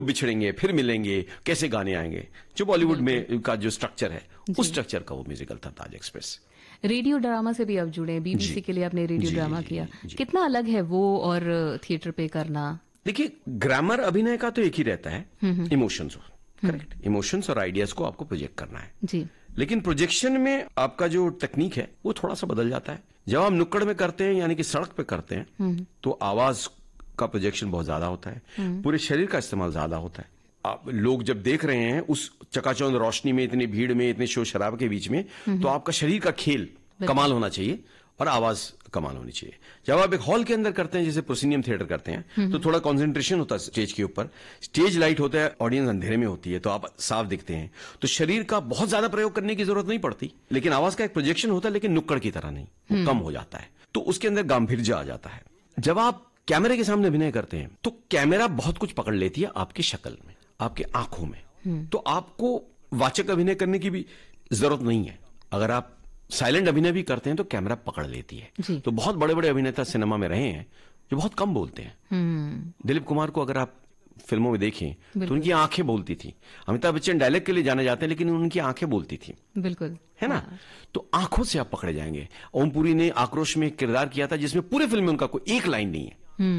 बिछड़ेंगे फिर मिलेंगे, कैसे गाने आएंगे, जो बॉलीवुड में का जो स्ट्रक्चर है उस स्ट्रक्चर का वो म्यूजिकल था ताज एक्सप्रेस। रेडियो ड्रामा से भी आप जुड़े हैं, बीबीसी के लिए आपने रेडियो ड्रामा किया। कितना अलग है वो और थिएटर पे करना? देखिए, ग्रामर अभिनय का तो एक ही रहता है, इमोशंस, करेक्ट, इमोशंस और आइडियाज को आपको प्रोजेक्ट करना है जी। लेकिन प्रोजेक्शन में आपका जो टेक्निक है वो थोड़ा सा बदल जाता है। जब आप नुक्कड़ में करते हैं यानी कि सड़क पे करते हैं तो आवाज का प्रोजेक्शन बहुत ज्यादा होता है, पूरे शरीर का इस्तेमाल ज्यादा होता है। आप लोग जब देख रहे हैं उस चकाचौंध रोशनी में, इतनी भीड़ में, इतने शोर शराब के बीच में, तो आपका शरीर का खेल कमाल होना चाहिए और आवाज कमाल होनी चाहिए। जब आप एक हॉल के अंदर करते हैं, जैसे प्रोसिनियम थिएटर करते हैं, तो थोड़ा कंसंट्रेशन होता है स्टेज के ऊपर, स्टेज लाइट होता है, ऑडियंस अंधेरे में होती है, तो आप साफ दिखते हैं, तो शरीर का बहुत ज्यादा प्रयोग करने की जरूरत नहीं पड़ती, लेकिन आवाज का एक प्रोजेक्शन होता है, लेकिन नुक्कड़ की तरह नहीं, वो कम हो जाता है, तो उसके अंदर गांभीर्य आ जाता है। जब आप कैमरे के सामने अभिनय करते हैं तो कैमरा बहुत कुछ पकड़ लेती है आपकी शक्ल में, आपकी आंखों में, तो आपको वाचक अभिनय करने की भी जरूरत नहीं है। अगर आप साइलेंट अभिनय भी करते हैं तो कैमरा पकड़ लेती है। तो बहुत बड़े बड़े अभिनेता सिनेमा में रहे हैं जो बहुत कम बोलते हैं। दिलीप कुमार को अगर आप फिल्मों में देखें तो उनकी आंखें बोलती थी। अमिताभ बच्चन डायलॉग के लिए जाने जाते हैं लेकिन उनकी आंखें बोलती थी, बिल्कुल, है ना। तो आंखों से आप पकड़े जाएंगे। ओमपुरी ने आक्रोश में एक किरदार किया था जिसमें पूरे फिल्म में उनका कोई एक लाइन नहीं है,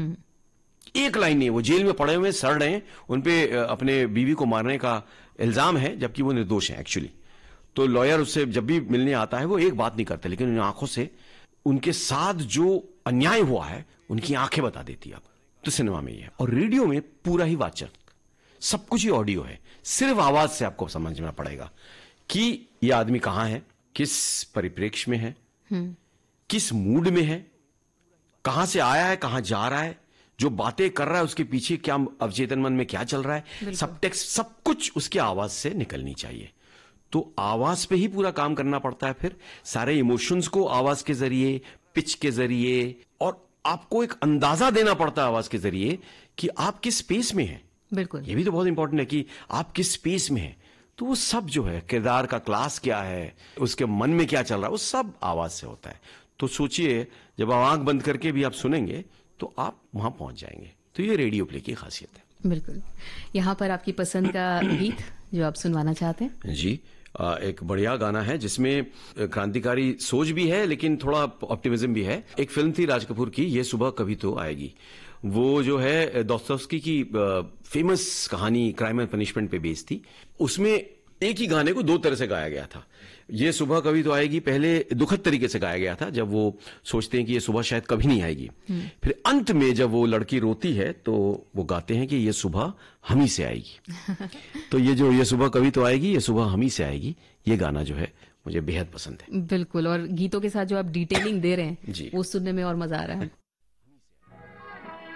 एक लाइन नहीं है। वो जेल में पड़े हुए सड़ रहे हैं, उनपे अपने बीवी को मारने का इल्जाम है जबकि वो निर्दोष है एक्चुअली। तो लॉयर उससे जब भी मिलने आता है वो एक बात नहीं करते, लेकिन उन आंखों से उनके साथ जो अन्याय हुआ है उनकी आंखें बता देती है। तो सिनेमा में ही है और रेडियो में पूरा ही वाचक, सब कुछ ही ऑडियो है, सिर्फ आवाज से आपको समझना पड़ेगा कि ये आदमी कहां है, किस परिप्रेक्ष्य में है, किस मूड में है, कहां से आया है, कहां जा रहा है, जो बातें कर रहा है उसके पीछे क्या अवचेतन मन में क्या चल रहा है, सब टेक्स्ट, सब कुछ उसकी आवाज से निकलनी चाहिए। तो आवाज पे ही पूरा काम करना पड़ता है। फिर सारे इमोशंस को आवाज के जरिए, पिच के जरिए, और आपको एक अंदाजा देना पड़ता है आवाज के जरिए कि आप किस स्पेस में हैं। बिल्कुल, ये भी तो बहुत इंपॉर्टेंट है कि आप किस स्पेस में हैं। तो वो सब जो है, किरदार का क्लास क्या है, उसके मन में क्या चल रहा है, वो सब आवाज से होता है। तो सोचिए, जब आप आंख बंद करके भी आप सुनेंगे तो आप वहां पहुंच जाएंगे। तो ये रेडियो प्ले की खासियत है। बिल्कुल। यहाँ पर आपकी पसंद का गीत जो आप सुनवाना चाहते हैं? जी, एक बढ़िया गाना है जिसमें क्रांतिकारी सोच भी है लेकिन थोड़ा ऑप्टिमिज्म भी है। एक फिल्म थी राज कपूर की, ये सुबह कभी तो आएगी। वो जो है दोस्तोव्स्की की फेमस कहानी क्राइम एंड पनिशमेंट पे बेस्ड थी। उसमें एक ही गाने को दो तरह से गाया गया था। ये सुबह कभी तो आएगी पहले दुखद तरीके से गाया गया था, जब वो सोचते हैं कि ये सुबह शायद कभी नहीं आएगी। फिर अंत में जब वो लड़की रोती है तो वो गाते हैं कि ये सुबह हम ही से आएगी। तो ये जो ये सुबह कभी तो आएगी, ये सुबह हम ही से आएगी, ये गाना जो है मुझे बेहद पसंद है। बिल्कुल, और गीतों के साथ जो आप डिटेलिंग दे रहे हैं जी, वो सुनने में और मजा आ रहा है।